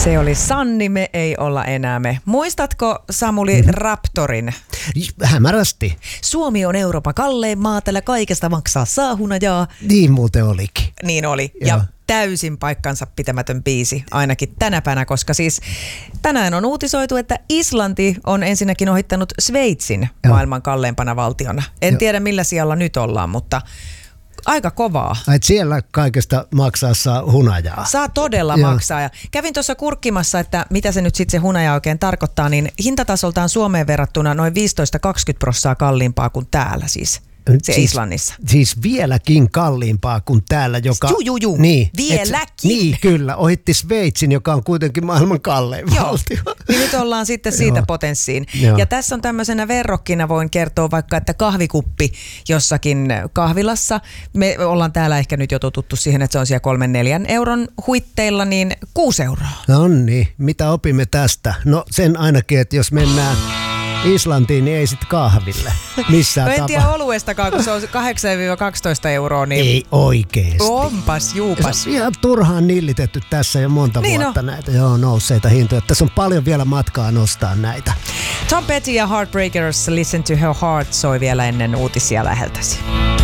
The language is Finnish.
Se oli Sanni, me ei olla enää me. Muistatko Samuli Raptorin? Hämärästi. Suomi on Euroopan kallein maa, tällä kaikesta maksaa saahunajaa. Niin muuten olikin. Niin oli. Joo. Ja täysin paikkansa pitämätön biisi, ainakin tänä päivänä, koska siis tänään on uutisoitu, että Islanti on ensinnäkin ohittanut Sveitsin maailman kalleimpana valtiona. En tiedä millä sijalla nyt ollaan, mutta aika kovaa. Et siellä kaikesta maksaa saa hunajaa. Saa todella maksaa. Ja kävin tuossa kurkkimassa, että mitä se nyt sitten se hunaja oikein tarkoittaa, niin hintatasoltaan Suomeen verrattuna noin 15-20% kalliimpaa kuin täällä siis. Islannissa. Siis vieläkin kalliimpaa kuin täällä, joka... Juu. Niin, vieläkin. Niin, kyllä. Ohitti Sveitsin, joka on kuitenkin maailman kallein valtio. Niin nyt ollaan sitten siitä potenssiin. Joo. Ja tässä on tämmöisenä verrokkina voin kertoa vaikka, että kahvikuppi jossakin kahvilassa. Me ollaan täällä ehkä nyt jo totuttu siihen, että se on siellä 3-4 euron huitteilla, niin 6 euroa. No niin, mitä opimme tästä? No sen ainakin, että jos mennään Islantiin, niin ei sit kahville missään en tiedä oluestakaan, kun se on 8-12 euroa. Niin ei oikeesti. Onpas, juupas. Se on ihan turhaan nillitetty tässä jo monta vuotta näitä nousseita hintoja. Tässä on paljon vielä matkaa nostaa näitä. Tom Petty ja Heartbreakers, Listen to Her Heart soi vielä ennen uutisia läheltäsi.